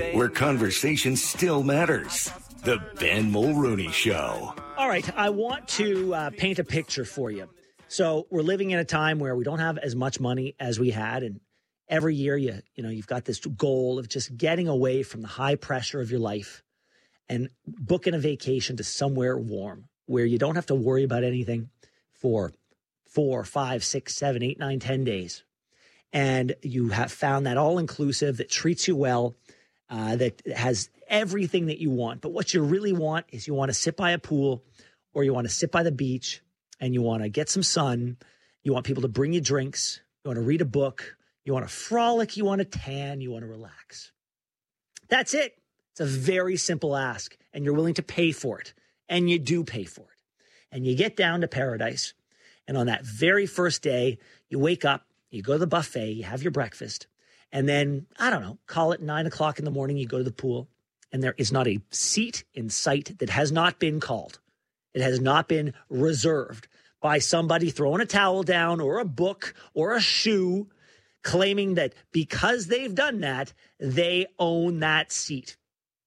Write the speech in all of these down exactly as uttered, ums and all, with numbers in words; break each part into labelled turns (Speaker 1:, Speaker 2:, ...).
Speaker 1: where conversation still matters. The Ben Mulrooney Show.
Speaker 2: All right, I want to uh, paint a picture for you. So we're living in a time where we don't have as much money as we had, and every year you you know you've got this goal of just getting away from the high pressure of your life and booking a vacation to somewhere warm where you don't have to worry about anything for four, five, six, seven, eight, nine, ten days. And you have found that all-inclusive that treats you well, uh, that has everything that you want. But what you really want is you want to sit by a pool or you want to sit by the beach and you want to get some sun. You want people to bring you drinks. You want to read a book. You want to frolic. You want to tan. You want to relax. That's it. It's a very simple ask, and you're willing to pay for it. And you do pay for it. And you get down to paradise. And on that very first day, you wake up, you go to the buffet, you have your breakfast. And then, I don't know, call it nine o'clock in the morning, you go to the pool. And there is not a seat in sight that has not been called. It has not been reserved by somebody throwing a towel down or a book or a shoe, claiming that because they've done that, they own that seat.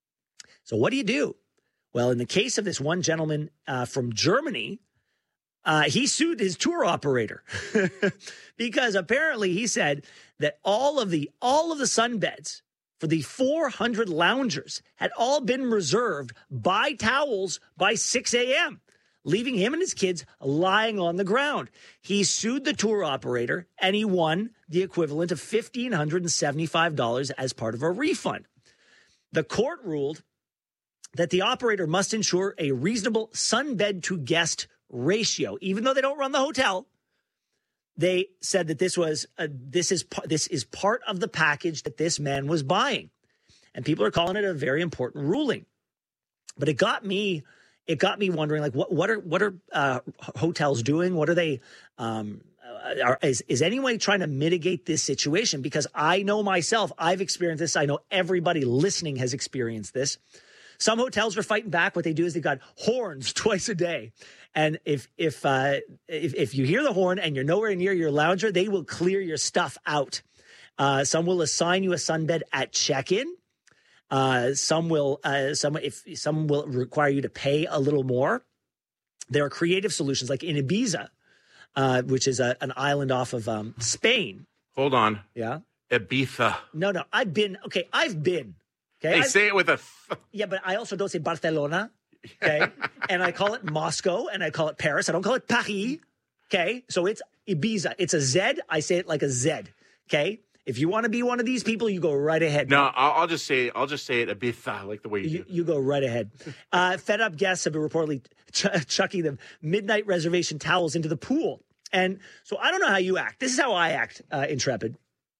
Speaker 2: So what do you do? Well, in the case of this one gentleman uh, from Germany, uh, he sued his tour operator because apparently he said that all of the all of the sunbeds for the four hundred loungers had all been reserved by towels by six a.m., leaving him and his kids lying on the ground. He sued the tour operator, and he won the equivalent of one thousand five hundred seventy-five dollars as part of a refund. The court ruled that the operator must ensure a reasonable sunbed-to-guest ratio, even though they don't run the hotel. They said that this was a, this is this is part of the package that this man was buying, and people are calling it a very important ruling. But it got me, it got me wondering, like, what what are what are uh, hotels doing? What are they? Um, are, is is anyone trying to mitigate this situation? Because I know myself, I've experienced this. I know everybody listening has experienced this. Some hotels are fighting back. What they do is they've got horns twice a day. And if if uh, if, if you hear the horn and you're nowhere near your lounger, they will clear your stuff out. Uh, some will assign you a sunbed at check-in. Uh, some will uh, some if some will require you to pay a little more. There are creative solutions like in Ibiza, uh, which is a, an island off of um, Spain.
Speaker 3: Hold on.
Speaker 2: Yeah.
Speaker 3: Ibiza.
Speaker 2: No, no. I've been. Okay, I've been. Okay,
Speaker 3: They
Speaker 2: I've,
Speaker 3: say it with a... Th-
Speaker 2: yeah, but I also don't say Barcelona, okay? And I call it Moscow, and I call it Paris. I don't call it Paris, okay? So it's Ibiza. It's a Z. I say it like a Z, okay? If you want to be one of these people, you go right ahead.
Speaker 3: No, I'll, I'll just say I'll just say it Ibiza, like the way you,
Speaker 2: You,
Speaker 3: do.
Speaker 2: you go right ahead. Uh, fed up guests have been reportedly ch- chucking them midnight reservation towels into the pool. And so I don't know how you act. This is how I act, uh, Intrepid.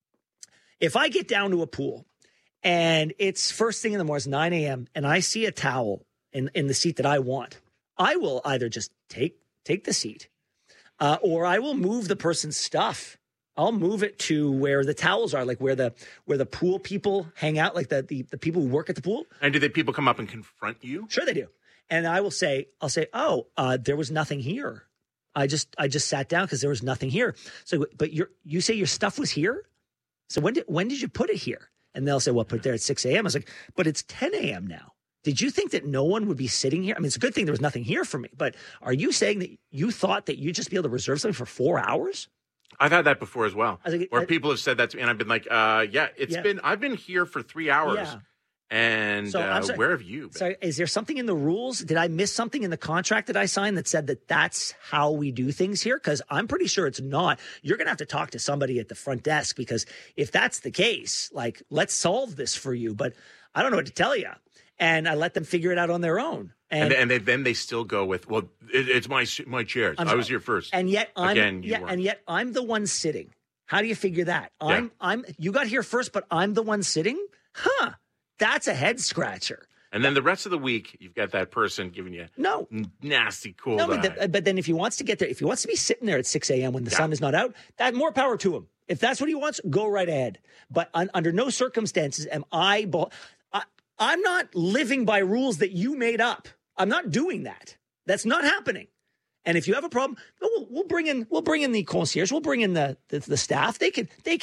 Speaker 2: If I get down to a pool, and it's first thing in the morning, it's nine a.m., and I see a towel in, in the seat that I want, I will either just take take the seat uh, or I will move the person's stuff. I'll move it to where the towels are, like where the where the pool people hang out, like the the, the people who work at the pool.
Speaker 3: And do the people come up and confront you?
Speaker 2: Sure they do. And I will say, I'll say, oh, uh, there was nothing here. I just I just sat down because there was nothing here. So, but you you say your stuff was here? So when did when did you put it here? And they'll say, well, put it there at six a.m. I was like, but it's ten a.m. now. Did you think that no one would be sitting here? I mean, it's a good thing there was nothing here for me. But are you saying that you thought that you'd just be able to reserve something for four hours?
Speaker 3: I've had that before as well.
Speaker 2: I was like,
Speaker 3: where
Speaker 2: I,
Speaker 3: people have said that to me, and I've been like, uh, yeah, it's
Speaker 2: Yeah.
Speaker 3: been, I've been here for three hours.
Speaker 2: Yeah.
Speaker 3: And
Speaker 2: So, I'm
Speaker 3: uh,
Speaker 2: sorry-
Speaker 3: where have you been?
Speaker 2: So is there something in the rules? Did I miss something in the contract that I signed that said that that's how we do things here? Because I'm pretty sure it's not. You're going to have to talk to somebody at the front desk, because if that's the case, like, let's solve this for you. But I don't know what to tell you. And I let them figure it out on their own.
Speaker 3: And,
Speaker 2: And,
Speaker 3: and they, then they still go with, well, it, it's my my chair.
Speaker 2: I'm
Speaker 3: I was
Speaker 2: sorry.
Speaker 3: here first.
Speaker 2: and yet I'm
Speaker 3: Again, you
Speaker 2: yeah,
Speaker 3: weren't.
Speaker 2: and yet I'm the one sitting. How do you figure that? I'm I'm you got here first, but I'm the one sitting? Huh. That's a head scratcher.
Speaker 3: And then the rest of the week, you've got that person giving you
Speaker 2: No.
Speaker 3: n- nasty cold
Speaker 2: No, but,
Speaker 3: eye.
Speaker 2: the, but then if he wants to get there, if he wants to be sitting there at six a.m. when the sun is not out, that more power to him. If that's what he wants, go right ahead. But un, under no circumstances am I, bo- I, I'm not living by rules that you made up. I'm not doing that. That's not happening. And if you have a problem, we'll, we'll bring in we'll bring in the concierge. We'll bring in the, the the staff. They can they can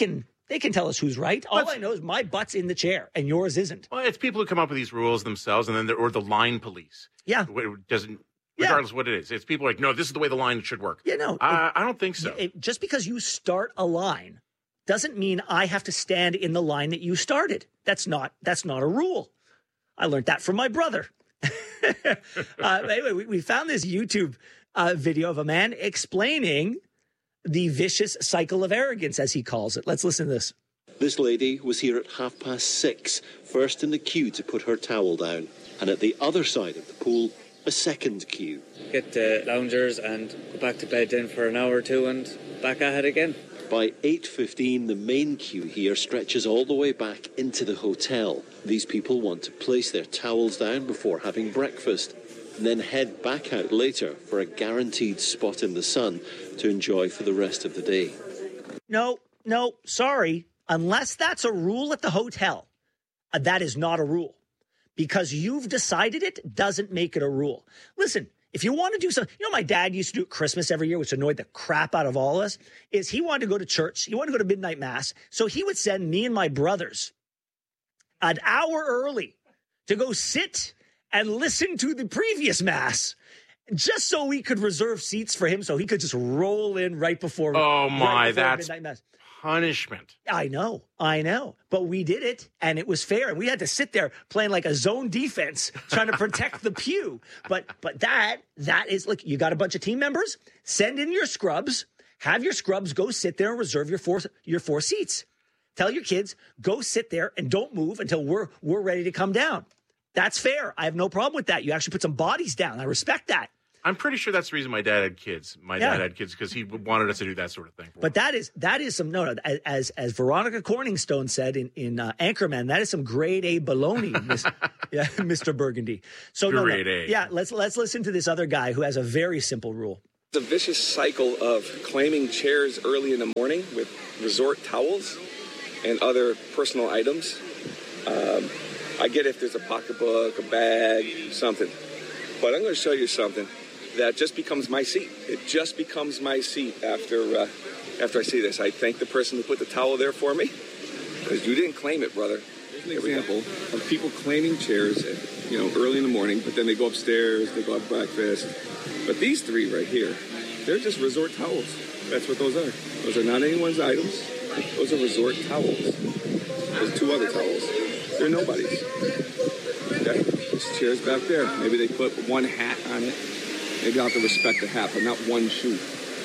Speaker 2: They can tell us who's right. All
Speaker 3: Let's-
Speaker 2: I know is my butt's in the chair and yours isn't.
Speaker 3: Well, it's people who come up with these rules themselves, and then there, or the line police.
Speaker 2: Yeah.
Speaker 3: It doesn't,
Speaker 2: Yeah.
Speaker 3: regardless of what it is. It's people like, no, this is the way the line should work.
Speaker 2: Yeah, no.
Speaker 3: Uh, I don't think so.
Speaker 2: It- it- just because you start a line doesn't mean I have to stand in the line that you started. That's not that's not a rule. I learned that from my brother. uh, anyway, we, we found this YouTube uh, video of a man explaining the vicious cycle of arrogance, as he calls it. Let's listen to this.
Speaker 4: This lady was here at half past six, first in the queue to put her towel down. And at the other side of the pool, a second queue.
Speaker 5: Get the loungers and go back to bed then for an hour or two and back at it again.
Speaker 4: By eight fifteen, the main queue here stretches all the way back into the hotel. These people want to place their towels down before having breakfast, and then head back out later for a guaranteed spot in the sun to enjoy for the rest of the day.
Speaker 2: No, no, sorry. Unless that's a rule at the hotel, uh, that is not a rule. Because you've decided it doesn't make it a rule. Listen, if you want to do something, you know, my dad used to do at Christmas every year, which annoyed the crap out of all of us, is he wanted to go to church. He wanted to go to midnight mass. So he would send me and my brothers an hour early to go sit and listen to the previous mass, just so we could reserve seats for him so he could just roll in right before,
Speaker 3: Oh, my,
Speaker 2: right before
Speaker 3: that's-
Speaker 2: midnight mass.
Speaker 3: Punishment.
Speaker 2: I know, I know. But we did it, and it was fair. And we had to sit there playing like a zone defense, trying to protect the pew. But but that, that is, like, you got a bunch of team members, send in your scrubs, have your scrubs go sit there and reserve your four, your four seats. Tell your kids, go sit there and don't move until we're we're ready to come down. That's fair. I have no problem with that. You actually put some bodies down. I respect that.
Speaker 3: I'm pretty sure that's the reason my dad had kids. My
Speaker 2: Yeah.
Speaker 3: dad had kids because he wanted us to do that sort of thing. For
Speaker 2: But
Speaker 3: him.
Speaker 2: that is that is some no no as as Veronica Corningstone said in in uh, Anchorman, that is some grade A baloney, Miss, yeah, Mister Burgundy. So no, no,
Speaker 3: Grade A.
Speaker 2: yeah, let's let's listen to this other guy who has a very simple rule.
Speaker 6: It's a vicious cycle of claiming chairs early in the morning with resort towels and other personal items. Um, I get if there's a pocketbook, a bag, something. But I'm going to show you something that just becomes my seat. It just becomes my seat after uh, after I see this. I thank the person who put the towel there for me, because you didn't claim it, brother.
Speaker 7: Here's an example of people claiming chairs, you know, early in the morning, but then they go upstairs, they go have breakfast. But these three right here, they're just resort towels. That's what those are. Those are not anyone's items. Those are resort towels. There's two other towels. They're nobody's. Okay? There's chairs back there. Maybe they put one hat on it. Maybe I'll have to respect the hat, but not one shoe.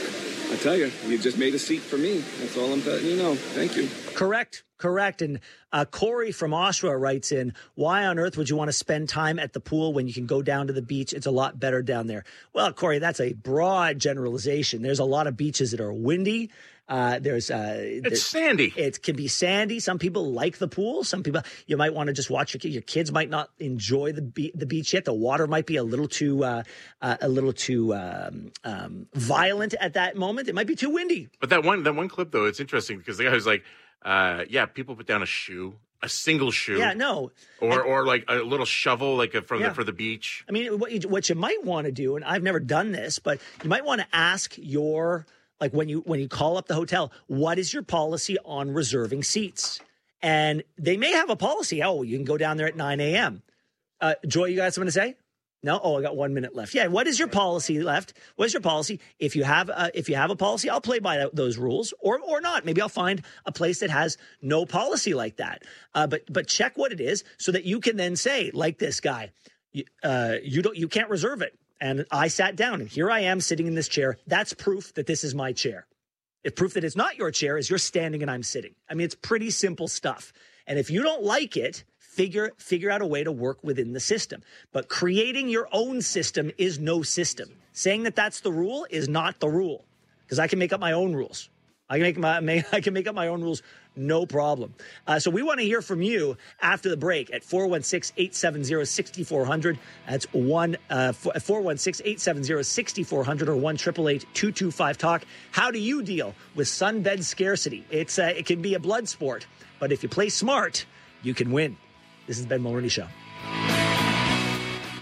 Speaker 7: I tell you, you just made a seat for me. That's all I'm letting you know. Thank you.
Speaker 2: Correct, correct. And uh, Corey from Oshawa writes in, why on earth would you want to spend time at the pool when you can go down to the beach? It's a lot better down there. Well, Corey, that's a broad generalization. There's a lot of beaches that are windy. Uh, there's uh,
Speaker 3: it's sandy.
Speaker 2: It can be sandy. Some people like the pool. Some people, you might want to just watch your kids. Your kids might not enjoy the be- the beach yet. The water might be a little too uh, uh, a little too um, um, violent at that moment. It might be too windy.
Speaker 3: But that one that one clip though, it's interesting because the guy was like, uh, "Yeah, people put down a shoe, a single shoe,
Speaker 2: Yeah, no,
Speaker 3: or
Speaker 2: and,
Speaker 3: or like a little shovel, like a, from
Speaker 2: Yeah.
Speaker 3: the for the beach."
Speaker 2: I mean, what you, what you might want to do, and I've never done this, but you might want to ask your. Like when you when you call up the hotel, what is your policy on reserving seats? And they may have a policy. Oh, you can go down there at nine a.m. Uh, Joy, you got something to say? No? Oh, I got one minute left. Yeah. What is your policy left? What is your policy? If you have uh, if you have a policy, I'll play by th- those rules, or or not. Maybe I'll find a place that has no policy like that. Uh, but but check what it is so that you can then say, like this guy, you, uh, you don't you can't reserve it. And I sat down, and here I am sitting in this chair. That's proof that this is my chair. If proof that it's not your chair is you're standing and I'm sitting. I mean, it's pretty simple stuff. And if you don't like it, figure figure out a way to work within the system. But creating your own system is no system. Saying that that's the rule is not the rule, because I can make up my own rules. I can make my I can make up my own rules, no problem. Uh, so we want to hear from you after the break at four one six, eight seven zero, six four zero zero. That's one uh, four one six, eight seven zero, six four zero zero or one eight eight eight, two two five talk. How do you deal with sunbed scarcity? It's uh, it can be a blood sport, but if you play smart, you can win. This is the Ben Mulroney Show.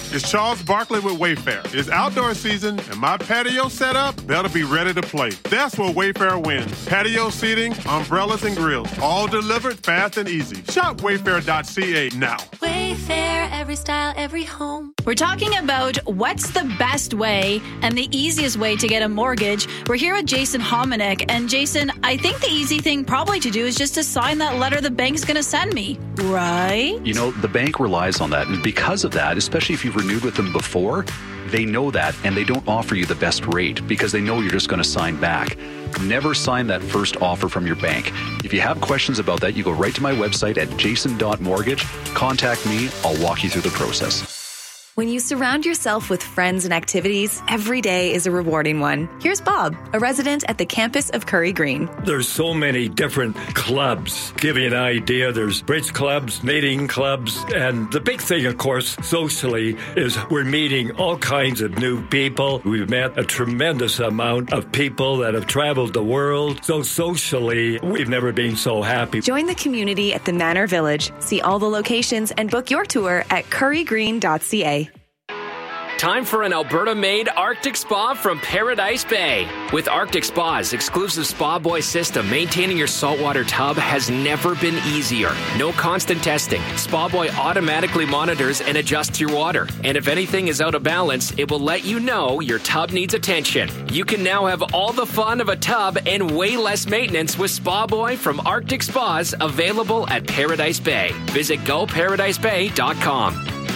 Speaker 8: It's Charles Barkley with Wayfair. It's outdoor season, and my patio setup, that'll be ready to play. That's where Wayfair wins. Patio seating, umbrellas, and grills, all delivered fast and easy. Shop wayfair dot c a now.
Speaker 9: Wayfair, every style, every home.
Speaker 10: We're talking about what's the best way and the easiest way to get a mortgage. We're here with Jason Hominick. And Jason, I think the easy thing probably to do is just to sign that letter the bank's going to send me, right?
Speaker 11: You know, the bank relies on that. And because of that, especially if you've renewed with them before, they know that and they don't offer you the best rate because they know you're just going to sign back. Never sign that first offer from your bank. If you have questions about that, you go right to my website at jason dot mortgage. Contact me. I'll walk you through the process.
Speaker 12: When you surround yourself with friends and activities, every day is a rewarding one. Here's Bob, a resident at the campus of Curry Green.
Speaker 13: There's so many different clubs. Give you an idea, there's bridge clubs, knitting clubs, and the big thing, of course, socially, is we're meeting all kinds of new people. We've met a tremendous amount of people that have traveled the world. So socially, we've never been so happy.
Speaker 12: Join the community at the Manor Village. See all the locations and book your tour at curry green dot c a.
Speaker 14: Time for an Alberta-made Arctic Spa from Paradise Bay. With Arctic Spa's exclusive Spa Boy system, maintaining your saltwater tub has never been easier. No constant testing. Spa Boy automatically monitors and adjusts your water. And if anything is out of balance, it will let you know your tub needs attention. You can now have all the fun of a tub and way less maintenance with Spa Boy from Arctic Spas, available at Paradise Bay. Visit go paradise bay dot com.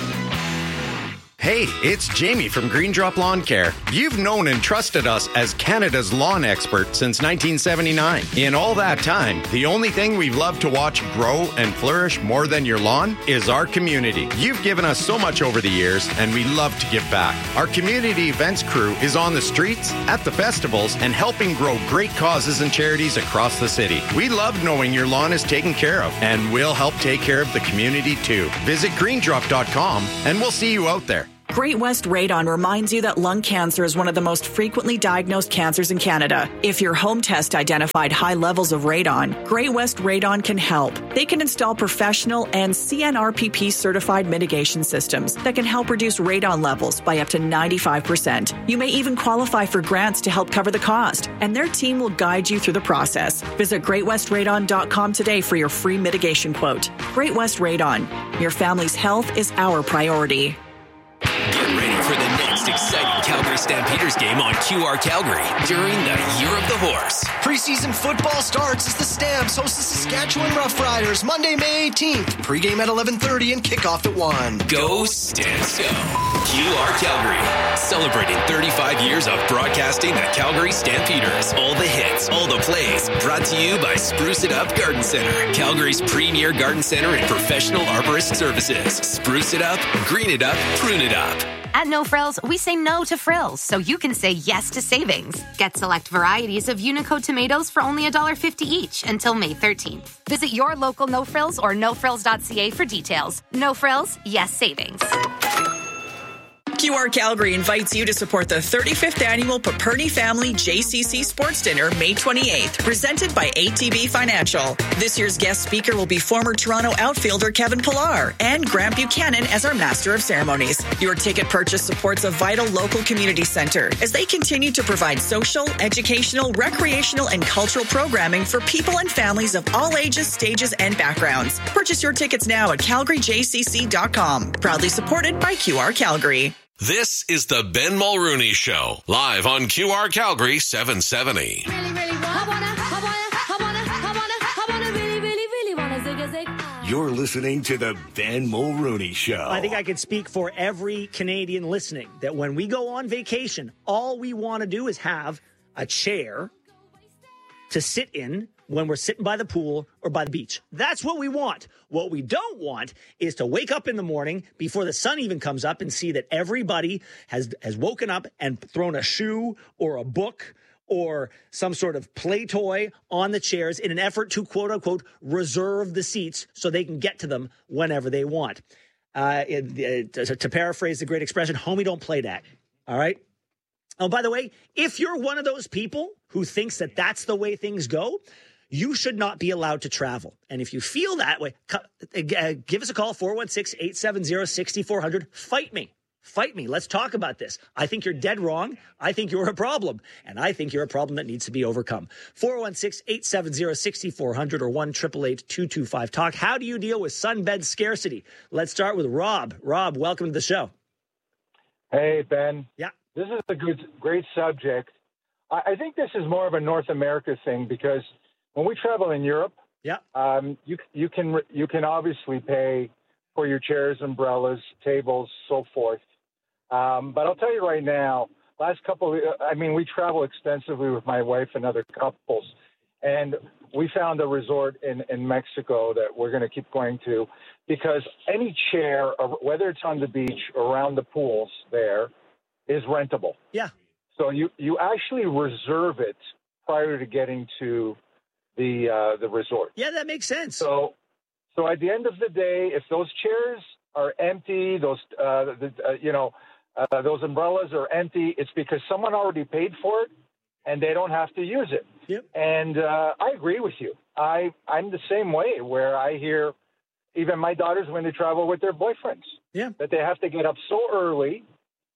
Speaker 15: Hey, it's Jamie from Green Drop Lawn Care. You've known and trusted us as Canada's lawn expert since nineteen seventy-nine. In all that time, the only thing we've loved to watch grow and flourish more than your lawn is our community. You've given us so much over the years, and we love to give back. Our community events crew is on the streets, at the festivals, and helping grow great causes and charities across the city. We love knowing your lawn is taken care of, and we'll help take care of the community too. Visit green drop dot com, and we'll see you out there.
Speaker 16: Great West Radon reminds you that lung cancer is one of the most frequently diagnosed cancers in Canada. If your home test identified high levels of radon, Great West Radon can help. They can install professional and C N R P P certified mitigation systems that can help reduce radon levels by up to ninety-five percent. You may even qualify for grants to help cover the cost, and their team will guide you through the process. Visit great west radon dot com today for your free mitigation quote. Great West Radon. Your family's health is our priority.
Speaker 17: Get ready for the next exciting Calgary Stampeders game on Q R Calgary during the Year of the Horse.
Speaker 18: Preseason football starts as the Stamps host the Saskatchewan Roughriders Monday, May eighteenth. Pre-game at eleven thirty and kickoff at one.
Speaker 17: Go Stamps Go! Q R Calgary, celebrating thirty-five years of broadcasting the Calgary Stampeders. All the hits, all the plays, brought to you by Spruce It Up Garden Center, Calgary's premier garden center and professional arborist services. Spruce it up, green it up, prune it up.
Speaker 19: At No Frills, we say no to frills, so you can say yes to savings. Get select varieties of Unico tomatoes for only one dollar fifty each until May thirteenth. Visit your local No Frills or no frills dot c a for details. No Frills, yes savings.
Speaker 16: Q R Calgary invites you to support the thirty-fifth annual Paperny Family J C C Sports Dinner, May twenty-eighth, presented by A T B Financial. This year's guest speaker will be former Toronto outfielder Kevin Pillar and Grant Buchanan as our Master of Ceremonies. Your ticket purchase supports a vital local community center as they continue to provide social, educational, recreational, and cultural programming for people and families of all ages, stages, and backgrounds. Purchase your tickets now at calgary j c c dot com. Proudly supported by Q R Calgary.
Speaker 20: This is the Ben Mulrooney Show, live on Q R Calgary seven seventy.
Speaker 1: You're listening to the Ben Mulrooney Show.
Speaker 2: I think I could speak for every Canadian listening that when we go on vacation, all we want to do is have a chair to sit in when we're sitting by the pool or by the beach. That's what we want. What we don't want is to wake up in the morning before the sun even comes up and see that everybody has, has woken up and thrown a shoe or a book or some sort of play toy on the chairs in an effort to, quote unquote, reserve the seats so they can get to them whenever they want. Uh, it, it, to paraphrase the great expression, homie, don't play that. All right? Oh, by the way, if you're one of those people who thinks that that's the way things go, you should not be allowed to travel. And if you feel that way, give us a call, four one six, eight seven zero, six four zero zero. Fight me. Fight me. Let's talk about this. I think you're dead wrong. I think you're a problem. And I think you're a problem that needs to be overcome. four one six, eight seven zero, six four zero zero or one eight eight eight, two two five, talk. How do you deal with sunbed scarcity? Let's start with Rob. Rob, welcome to the show.
Speaker 21: Hey, Ben.
Speaker 2: Yeah.
Speaker 21: This is a good, great subject. I, I think this is more of a North America thing because when we travel in Europe,
Speaker 2: yeah,
Speaker 21: um, you you can you can obviously pay for your chairs, umbrellas, tables, so forth. Um, but I'll tell you right now, last couple, of, I mean, we travel extensively with my wife and other couples, and we found a resort in, in Mexico that we're going to keep going to because any chair, whether it's on the beach or around the pools there, is rentable.
Speaker 2: Yeah.
Speaker 21: So you, you actually reserve it prior to getting to the uh, the resort.
Speaker 2: Yeah, that makes sense.
Speaker 21: So, so at the end of the day, if those chairs are empty, those uh, the, uh, you know. Uh, those umbrellas are empty, it's because someone already paid for it and they don't have to use it.
Speaker 2: Yep.
Speaker 21: And uh, I agree with you. I, I'm the same way where I hear even my daughters when they travel with their boyfriends
Speaker 2: yeah.
Speaker 21: that they have to get up so early.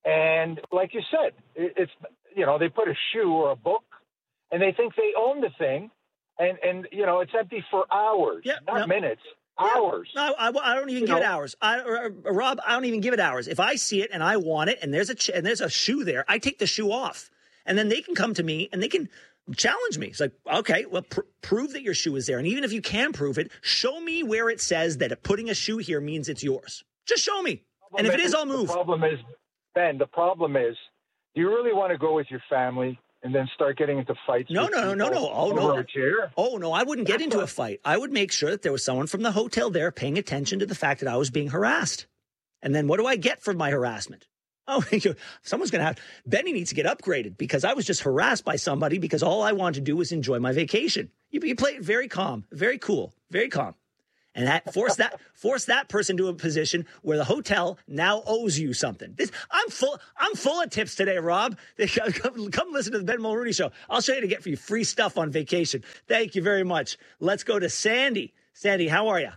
Speaker 21: And like you said, it, it's, you know, they put a shoe or a book and they think they own the thing. And, and you know, it's empty for hours,
Speaker 2: yeah,
Speaker 21: not
Speaker 2: no.
Speaker 21: minutes. Hours.
Speaker 2: No, I, I don't even you give know? it hours. I, or, or, Rob, I don't even give it hours. If I see it and I want it, and there's a ch- and there's a shoe there, I take the shoe off, and then they can come to me and they can challenge me. It's like, okay, well, pr- prove that your shoe is there, and even if you can prove it, show me where it says that putting a shoe here means it's yours. Just show me, and if it is, I'll move.
Speaker 21: The problem is, Ben. The problem is, do you really want to go with your family? And then start getting into fights.
Speaker 2: No, no, no, no, no. Oh, no.
Speaker 21: A chair?
Speaker 2: Oh, no, I wouldn't get into a fight. I would make sure that there was someone from the hotel there paying attention to the fact that I was being harassed. And then what do I get for my harassment? Oh, someone's going to have, Benny needs to get upgraded because I was just harassed by somebody because all I wanted to do was enjoy my vacation. You, you play it very calm, very cool, very calm. And that force that force that person to a position where the hotel now owes you something. This, I'm full. I'm full of tips today, Rob. Come, come listen to the Ben Mulrooney Show. I'll show you to get for you free stuff on vacation. Thank you very much. Let's go to Sandy. Sandy, how are you?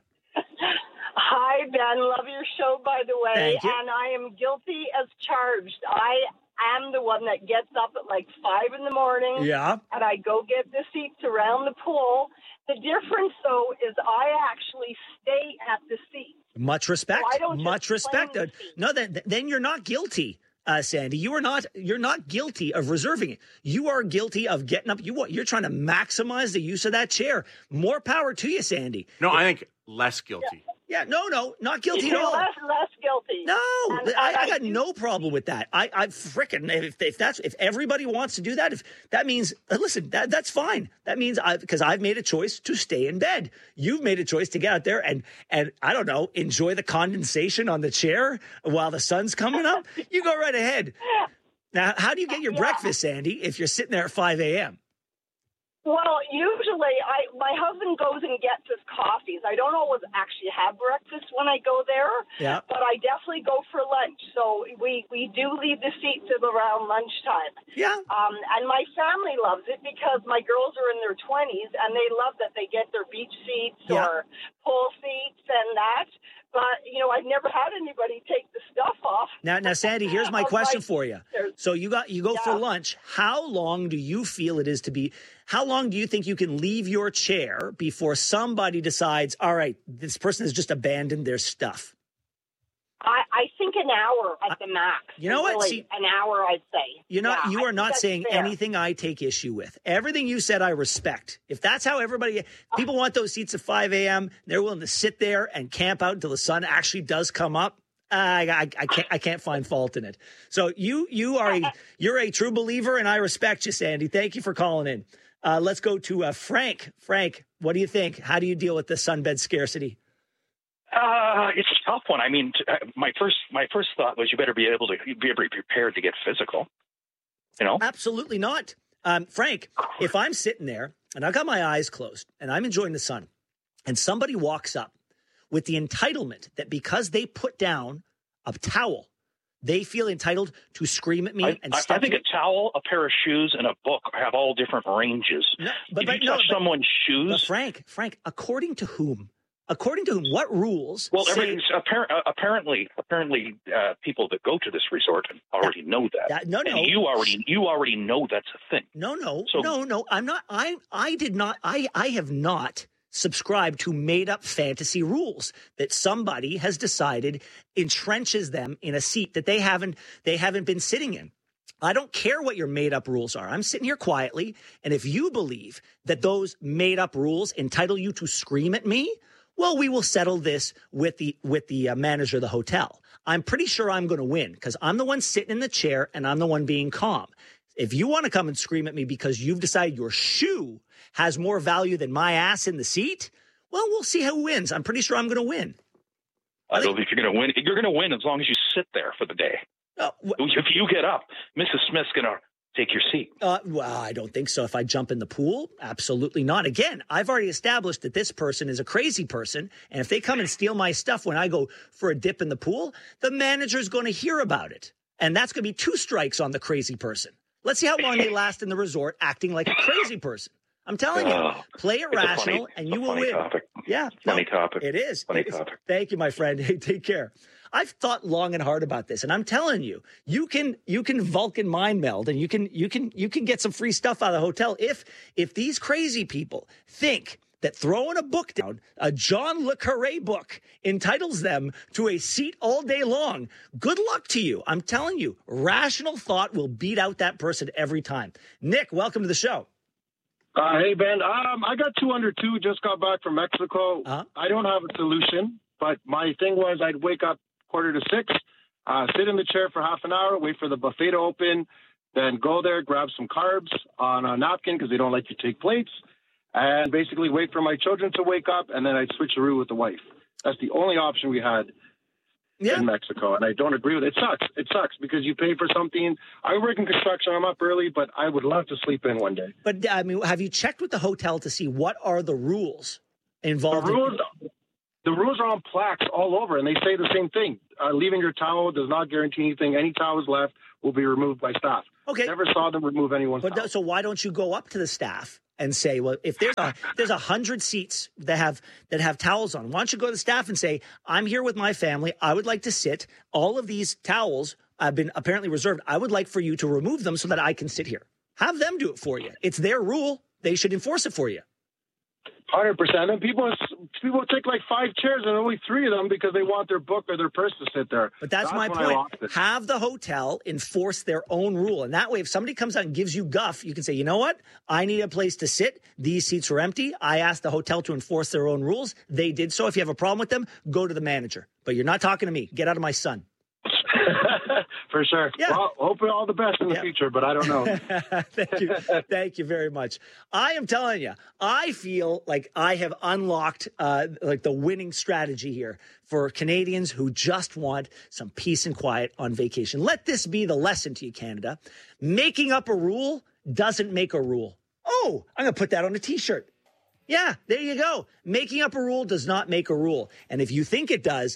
Speaker 22: Hi, Ben. Love your show, by the way.
Speaker 2: Thank you.
Speaker 22: And I am guilty as charged. I am the one that gets up at like five in the morning.
Speaker 2: Yeah.
Speaker 22: And I go get the seats around the pool. The difference, though, is I actually stay at the seat.
Speaker 2: Much respect.
Speaker 22: So I don't
Speaker 2: Much
Speaker 22: just
Speaker 2: respect.
Speaker 22: claim the
Speaker 2: No, then then you're not guilty, uh, Sandy. You are not. You're not guilty of reserving it. You are guilty of getting up. You want. You're trying to maximize the use of that chair. More power to you, Sandy.
Speaker 3: No, I think less guilty.
Speaker 22: Yeah.
Speaker 2: Yeah, no, no, not guilty at all.
Speaker 22: Less, less guilty.
Speaker 2: No,
Speaker 22: And
Speaker 2: I, I
Speaker 22: I
Speaker 2: got
Speaker 22: do-
Speaker 2: no problem with that. I, I frickin' if, if that's if everybody wants to do that, if that means listen, that that's fine. That means I because I've made a choice to stay in bed. You've made a choice to get out there and and I don't know, enjoy the condensation on the chair while the sun's coming up. You go right ahead. Now, how do you get your
Speaker 22: Yeah.
Speaker 2: breakfast, Sandy, if you're sitting there at five a.m.?
Speaker 22: Well, usually I my husband goes and gets his coffees. I don't always actually have breakfast when I go there,
Speaker 2: Yeah.
Speaker 22: but I definitely go for lunch. So we, we do leave the seats at around lunchtime.
Speaker 2: Yeah.
Speaker 22: Um, and my family loves it because my girls are in their twenties and they love that they get their beach seats
Speaker 2: Yeah.
Speaker 22: or pool seats and that. But, you know, I've never had anybody take the stuff off.
Speaker 2: Now, now, Sandy, here's my
Speaker 22: Of
Speaker 2: question
Speaker 22: my
Speaker 2: for you.
Speaker 22: sisters.
Speaker 2: So you got you go for
Speaker 22: Yeah.
Speaker 2: lunch. How long do you feel it is to be? How long do you think you can leave your chair before somebody decides, all right, this person has just abandoned their stuff?
Speaker 22: I, I think an hour at the max.
Speaker 2: You know what?
Speaker 22: Really,
Speaker 2: See-
Speaker 22: an hour, I'd say.
Speaker 2: You're not.
Speaker 22: Yeah,
Speaker 2: you
Speaker 22: I
Speaker 2: are
Speaker 22: think
Speaker 2: not
Speaker 22: that's
Speaker 2: saying
Speaker 22: fair.
Speaker 2: anything I take issue with. Everything you said, I respect. If that's how everybody, people want those seats at five a.m., they're willing to sit there and camp out until the sun actually does come up. I, I, I can't. I can't find fault in it. So you, you are a, you're a true believer, and I respect you, Sandy. Thank you for calling in. Uh, let's go to uh, Frank. Frank, what do you think? How do you deal with the sunbed scarcity?
Speaker 23: Uh, it's a tough one. I mean, t- uh, my first my first thought was you better be able to be able to be prepared to get physical. You know,
Speaker 2: Absolutely not. Um, Frank, if I'm sitting there and I've got my eyes closed and I'm enjoying the sun and somebody walks up with the entitlement that because they put down a towel, they feel entitled to scream at me
Speaker 23: I,
Speaker 2: and
Speaker 23: I,
Speaker 2: step
Speaker 23: I think
Speaker 2: in-
Speaker 23: a towel, a pair of shoes, and a book have all different ranges.
Speaker 2: No, but,
Speaker 23: if
Speaker 2: but
Speaker 23: you
Speaker 2: no,
Speaker 23: touch
Speaker 2: but-
Speaker 23: someone's shoes,
Speaker 2: but Frank, Frank, according to whom? According to whom? What rules?
Speaker 23: Well,
Speaker 2: say-
Speaker 23: everything's appar- uh, apparently, apparently, uh, people that go to this resort already know that.
Speaker 2: that no, no,
Speaker 23: and you already, you already know that's a thing.
Speaker 2: No, no,
Speaker 23: so,
Speaker 2: no, no. I'm not. I, I did not. I, I have not subscribed to made-up fantasy rules that somebody has decided entrenches them in a seat that they haven't. They haven't been sitting in. I don't care what your made-up rules are. I'm sitting here quietly, and if you believe that those made-up rules entitle you to scream at me, well, we will settle this with the with the uh, manager of the hotel. I'm pretty sure I'm going to win because I'm the one sitting in the chair and I'm the one being calm. If you want to come and scream at me because you've decided your shoe has more value than my ass in the seat, well, we'll see who wins. I'm pretty sure I'm going to win.
Speaker 23: I don't think you're going to win. You're going to win as long as you sit there for the day.
Speaker 2: Uh, wh-
Speaker 23: if you get up, Missus Smith's going to take your seat.
Speaker 2: Uh, well, I don't think so. If I jump in the pool, absolutely not. Again, I've already established that this person is a crazy person. And if they come and steal my stuff when I go for a dip in the pool, the manager's going to hear about it. And that's going to be two strikes on the crazy person. Let's see how long they last in the resort acting like a crazy person. I'm telling you,
Speaker 23: Oh,
Speaker 2: play it
Speaker 23: it's a
Speaker 2: rational
Speaker 23: funny-
Speaker 2: and
Speaker 23: it's
Speaker 2: you
Speaker 23: a
Speaker 2: will
Speaker 23: funny
Speaker 2: win.
Speaker 23: topic.
Speaker 2: Yeah.
Speaker 23: Funny
Speaker 2: no,
Speaker 23: topic.
Speaker 2: It is.
Speaker 23: Funny
Speaker 2: It is.
Speaker 23: topic.
Speaker 2: Thank you, my friend. Hey, take care. I've thought long and hard about this, and I'm telling you, you can you can Vulcan mind meld, and you can you can you can get some free stuff out of the hotel if if these crazy people think that throwing a book down, a John Le Carré book, entitles them to a seat all day long. Good luck to you. I'm telling you, rational thought will beat out that person every time. Nick, welcome to the show.
Speaker 4: Uh, hey, Ben. Um, I got two under two, just got back from Mexico.
Speaker 2: Uh-huh.
Speaker 4: I don't have a solution, but my thing was I'd wake up quarter to six, uh, sit in the chair for half an hour, wait for the buffet to open, then go there, grab some carbs on a napkin because they don't let you take plates, and basically wait for my children to wake up, and then I'd switcheroo with the wife. That's the only option we had
Speaker 2: yeah.
Speaker 4: in Mexico, and I don't agree with it. It sucks. It sucks because you pay for something. I work in construction. I'm up early, but I would love to sleep in one day.
Speaker 2: But, I mean, have you checked with the hotel to see what are the rules involved?
Speaker 4: The rules,
Speaker 2: in-
Speaker 4: the rules are on plaques all over, and they say the same thing. Uh, leaving your towel does not guarantee anything. Any towels left will be removed by staff.
Speaker 2: Okay.
Speaker 4: Never saw them remove anyone's
Speaker 2: But
Speaker 4: towel.
Speaker 2: th- so why don't you go up to the staff and say, well, if there's a there's a hundred seats that have that have towels on, why don't you go to the staff and say, I'm here with my family. I would like to sit. All of these towels have been apparently reserved. I would like for you to remove them so that I can sit here. Have them do it for you. It's their rule. They should enforce it for you.
Speaker 4: one hundred percent. And people, people take like five chairs and only three of them because they want their book or their purse to sit there.
Speaker 2: But that's, that's my
Speaker 4: when I
Speaker 2: point.
Speaker 4: lost it.
Speaker 2: Have the hotel enforce their own rule. And that way, if somebody comes out and gives you guff, you can say, you know what? I need a place to sit. These seats are empty. I asked the hotel to enforce their own rules. They did so. If you have a problem with them, go to the manager. But you're not talking to me. Get out of my son.
Speaker 4: For sure.
Speaker 2: Yeah.
Speaker 4: Well, hoping all the best in the
Speaker 2: yeah.
Speaker 4: future, but I don't know.
Speaker 2: Thank you. Thank you very much. I am telling you, I feel like I have unlocked uh, like the winning strategy here for Canadians who just want some peace and quiet on vacation. Let this be the lesson to you, Canada. Making up a rule doesn't make a rule. Oh, I'm going to put that on a T-shirt. Yeah, there you go. Making up a rule does not make a rule. And if you think it does,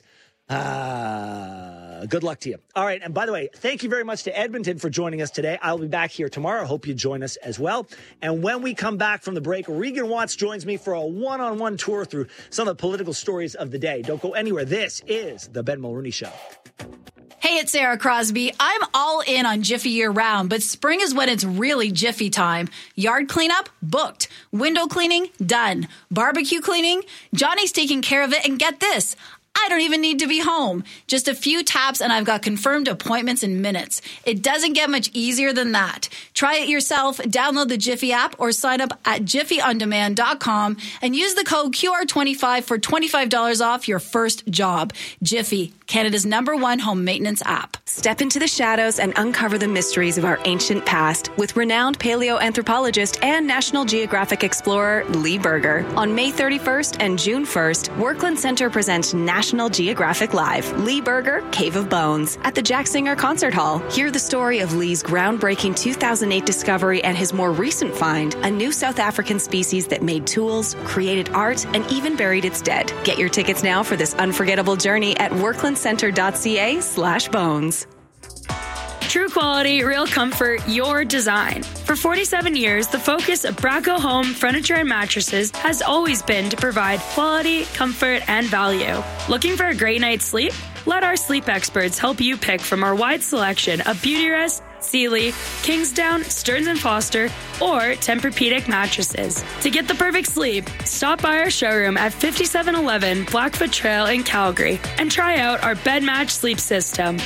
Speaker 2: Uh, good luck to you. All right. And by the way, thank you very much to Edmonton for joining us today. I'll be back here tomorrow. Hope you join us as well. And when we come back from the break, Regan Watts joins me for a one-on-one tour through some of the political stories of the day. Don't go anywhere. This is the Ben Mulrooney Show.
Speaker 10: Hey, it's Sarah Crosby. I'm all in on Jiffy year round, but spring is when it's really Jiffy time. Yard cleanup? Booked. Window cleaning? Done. Barbecue cleaning? Johnny's taking care of it, and get this. I don't even need to be home. Just a few taps and I've got confirmed appointments in minutes. It doesn't get much easier than that. Try it yourself. Download the Jiffy app or sign up at jiffy on demand dot com and use the code Q R twenty-five for twenty-five dollars off your first job. Jiffy, Canada's number one home maintenance app.
Speaker 12: Step into the shadows and uncover the mysteries of our ancient past with renowned paleoanthropologist and National Geographic explorer Lee Berger. On May thirty-first and June first, Workland Center presents National Geographic Live, Lee Berger, Cave of Bones, at the Jack Singer Concert Hall. Hear the story of Lee's groundbreaking two thousand eight discovery and his more recent find, a new South African species that made tools, created art, and even buried its dead. Get your tickets now for this unforgettable journey at workland center dot c a slash bones.
Speaker 5: True quality, real comfort, your design. For forty-seven years, the focus of Braco Home Furniture and Mattresses has always been to provide quality, comfort, and value. Looking for a great night's sleep? Let our sleep experts help you pick from our wide selection of Beautyrest, Sealy, Kingsdown, Stearns and Foster, or Tempur-Pedic mattresses. To get the perfect sleep, stop by our showroom at fifty-seven eleven Blackfoot Trail in Calgary and try out our Bed Match sleep system.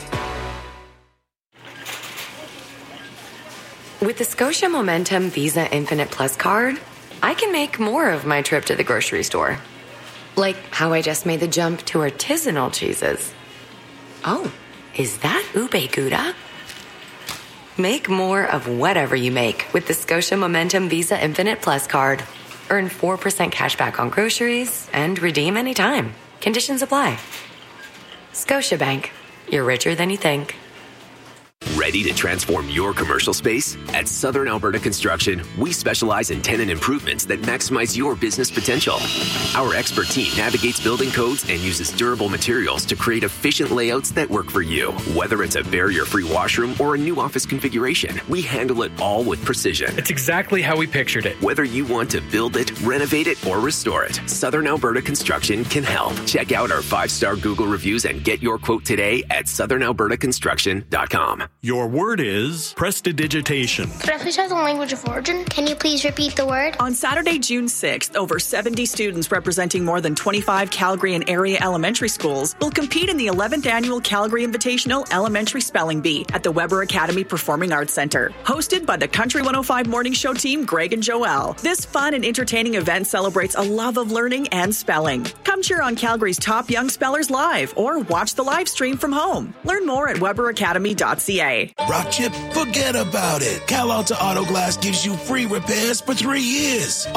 Speaker 6: With the Scotia Momentum Visa Infinite Plus card, I can make more of my trip to the grocery store. Like how I just made the jump to artisanal cheeses. Oh, is that ube gouda? Make more of whatever you make with the Scotia Momentum Visa Infinite Plus card. Earn four percent cash back on groceries and redeem anytime. Conditions apply. Scotiabank. You're richer than you think.
Speaker 7: Ready to transform your commercial space? At Southern Alberta Construction, we specialize in tenant improvements that maximize your business potential. Our expert team navigates building codes and uses durable materials to create efficient layouts that work for you. Whether it's a barrier-free washroom or a new office configuration, we handle it all with precision.
Speaker 24: It's exactly how we pictured it.
Speaker 7: Whether you want to build it, renovate it, or restore it, Southern Alberta Construction can help. Check out our five-star Google reviews and get your quote today at southern alberta construction dot com.
Speaker 25: Your word is prestidigitation.
Speaker 26: Could I please have the language of origin? Can you please repeat the word?
Speaker 16: On Saturday, June sixth, over seventy students representing more than twenty-five Calgary and area elementary schools will compete in the eleventh annual Calgary Invitational Elementary Spelling Bee at the Weber Academy Performing Arts Center. Hosted by the Country one oh five Morning Show team, Greg and Joelle. This fun and entertaining event celebrates a love of learning and spelling. Come cheer on Calgary's top young spellers live or watch the live stream from home. Learn more at weber academy dot c a.
Speaker 27: Rock chip, forget about it. Cal Alta Auto Glass gives you free repairs for three years.